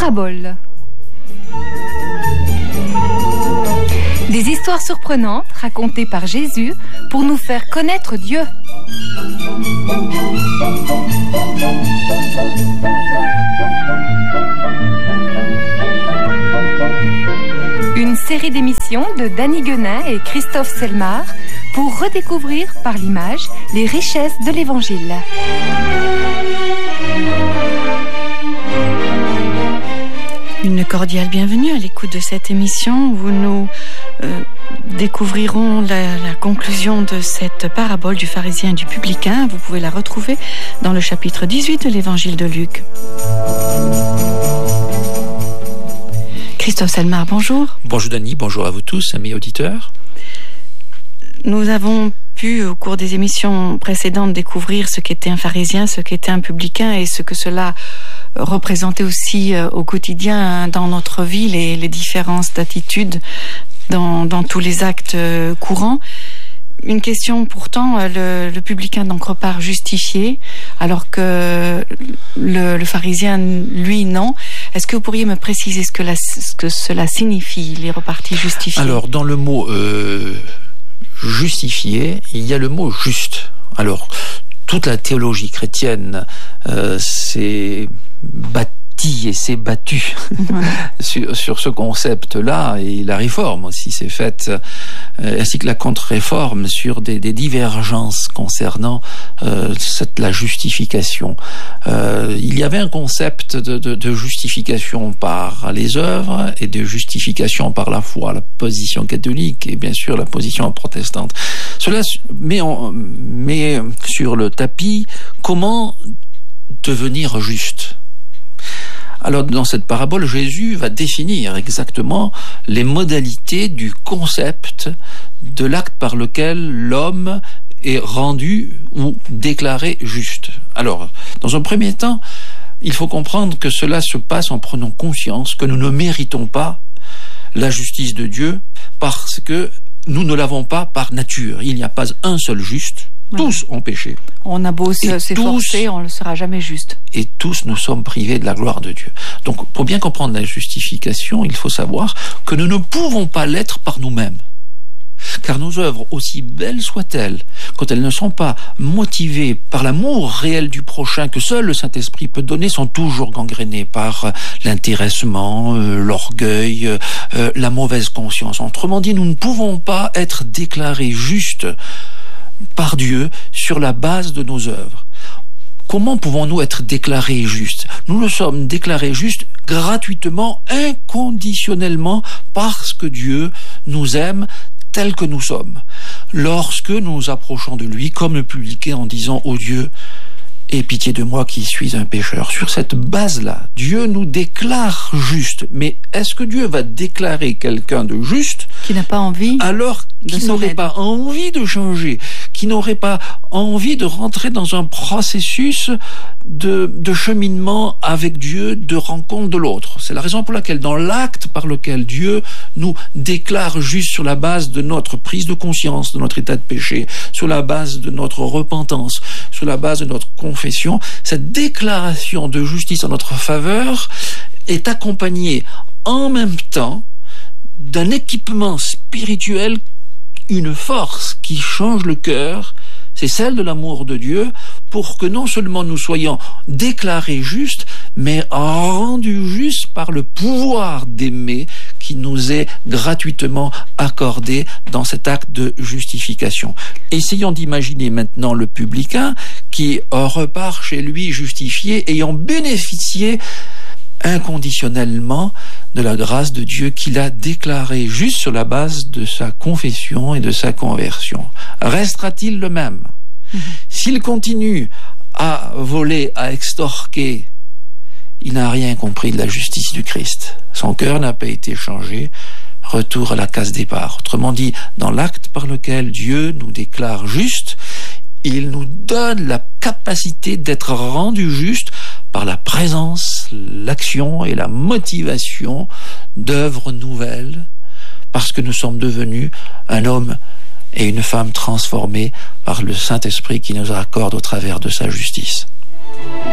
paraboles. Des histoires surprenantes racontées par Jésus pour nous faire connaître Dieu. Une série d'émissions de Danny Guenin et Christophe Selmar pour redécouvrir par l'image les richesses de l'Évangile. Une cordiale bienvenue à l'écoute de cette émission où nous découvrirons la conclusion de cette parabole du pharisien et du publicain. Vous pouvez la retrouver dans le chapitre 18 de l'Évangile de Luc. Christophe Selmar, bonjour. Bonjour Dany, bonjour à vous tous, amis auditeurs. Nous avons pu, au cours des émissions précédentes, découvrir ce qu'était un pharisien, ce qu'était un publicain et ce que cela représentait aussi au quotidien dans notre vie, les différences d'attitude dans tous les actes courants. Une question pourtant, le publicain donc repart justifié, alors que le pharisien, lui, non. Est-ce que vous pourriez me préciser ce que cela signifie, les repartis justifiés? Alors, dans le mot justifié, il y a le mot juste. Alors, toute la théologie chrétienne s'est bâtie et s'est battue sur ce concept-là, et la réforme aussi s'est faite, ainsi que la contre-réforme sur des divergences concernant la justification. Il y avait un concept de justification par les œuvres et de justification par la foi, la position catholique et bien sûr la position protestante. Cela met sur le tapis comment devenir juste. Alors, dans cette parabole, Jésus va définir exactement les modalités du concept de l'acte par lequel l'homme est rendu ou déclaré juste. Alors, dans un premier temps, il faut comprendre que cela se passe en prenant conscience que nous ne méritons pas la justice de Dieu parce que nous ne l'avons pas par nature. Il n'y a pas un seul juste. Tous ont péché. On a beau s'efforcer, on ne sera jamais juste. Et tous nous sommes privés de la gloire de Dieu. Donc, pour bien comprendre la justification, il faut savoir que nous ne pouvons pas l'être par nous-mêmes. Car nos œuvres, aussi belles soient-elles, quand elles ne sont pas motivées par l'amour réel du prochain que seul le Saint-Esprit peut donner, sont toujours gangrénées par l'intéressement, l'orgueil, la mauvaise conscience. Autrement dit, nous ne pouvons pas être déclarés justes par Dieu sur la base de nos œuvres. Comment pouvons-nous être déclarés justes? Nous le sommes déclarés justes gratuitement, inconditionnellement, parce que Dieu nous aime tels que nous sommes. Lorsque nous nous approchons de lui, comme le publicain, en disant « Ô Dieu, aie pitié de moi qui suis un pécheur ». Sur cette base-là, Dieu nous déclare juste. Mais est-ce que Dieu va déclarer quelqu'un de juste qui n'a pas envie alors qu'il n'aurait pas envie de changer, qui n'aurait pas envie de rentrer dans un processus de cheminement avec Dieu, de rencontre de l'autre? C'est la raison pour laquelle dans l'acte par lequel Dieu nous déclare juste sur la base de notre prise de conscience de notre état de péché, sur la base de notre repentance, sur la base de notre confession, cette déclaration de justice en notre faveur est accompagnée en même temps d'un équipement spirituel, une force qui change le cœur, c'est celle de l'amour de Dieu, pour que non seulement nous soyons déclarés justes, mais rendus justes par le pouvoir d'aimer qui nous est gratuitement accordé dans cet acte de justification. Essayons d'imaginer maintenant le publicain qui repart chez lui justifié, ayant bénéficié inconditionnellement de la grâce de Dieu qu'il a déclaré juste sur la base de sa confession et de sa conversion. Restera-t-il le même? S'il continue à voler, à extorquer, il n'a rien compris de la justice du Christ. Son cœur n'a pas été changé. Retour à la case départ. Autrement dit, dans l'acte par lequel Dieu nous déclare justes, il nous donne la capacité d'être rendus justes par la présence, l'action et la motivation d'œuvres nouvelles, parce que nous sommes devenus un homme et une femme transformés par le Saint-Esprit qui nous accorde au travers de sa justice.